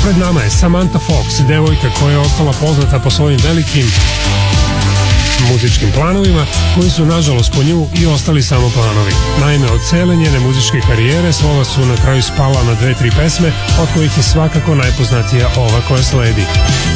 Pred nama je Samantha Fox, devojka koja je ostala poznata po svojim velikim muzičkim planovima, koji su nažalost po nju i ostali samo planovi. Naime, od cele njene muzičke karijere slova su na kraju spala na 2-3 pesme, od kojih je svakako najpoznatija ova koja sledi.